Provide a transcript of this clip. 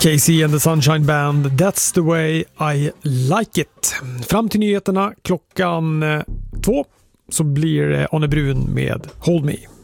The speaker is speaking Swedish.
Casey and the Sunshine Band, That's the way I like it. Fram till nyheterna klockan 2 så blir Arne Brun med Hold Me.